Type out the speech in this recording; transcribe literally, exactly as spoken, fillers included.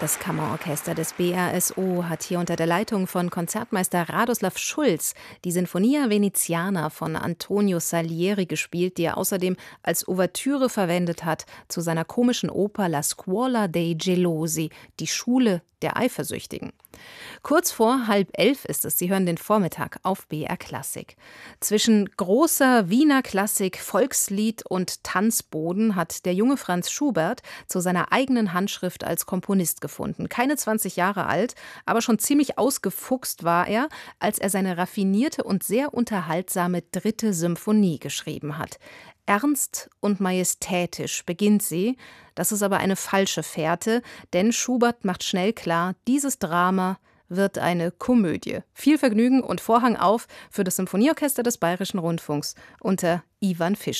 Das Kammerorchester des B R S O hat hier unter der Leitung von Konzertmeister Radoslav Schulz die Sinfonia Veneziana von Antonio Salieri gespielt, die er außerdem als Ouvertüre verwendet hat zu seiner komischen Oper La Scuola dei Gelosi, die Schule der Eifersüchtigen. Kurz vor halb elf ist es. Sie hören den Vormittag auf B R Klassik. Zwischen großer Wiener Klassik, Volkslied und Tanzboden hat der junge Franz Schubert zu seiner eigenen Handschrift als Komponist gefunden. Keine zwanzig Jahre alt, aber schon ziemlich ausgefuchst war er, als er seine raffinierte und sehr unterhaltsame dritte Symphonie geschrieben hat. Ernst und majestätisch beginnt sie, das ist aber eine falsche Fährte, denn Schubert macht schnell klar, dieses Drama wird eine Komödie. Viel Vergnügen und Vorhang auf für das Symphonieorchester des Bayerischen Rundfunks unter Ivan Fischer.